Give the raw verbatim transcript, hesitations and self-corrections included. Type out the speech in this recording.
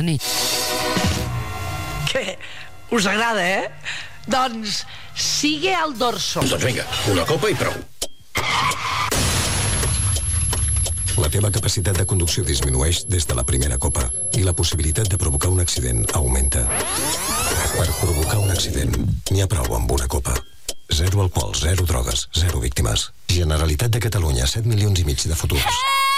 la nit. Què? Us agrada, eh? Doncs sigue al dorso. Doncs vinga, una copa i prou. La teva capacitat de conducció disminueix des de la primera copa i la possibilitat de provocar un accident augmenta. Per provocar un accident, n'hi ha prou amb una copa. Zero alcohol, zero drogues, zero víctimes. Generalitat de Catalunya, set milions i mig de futurs.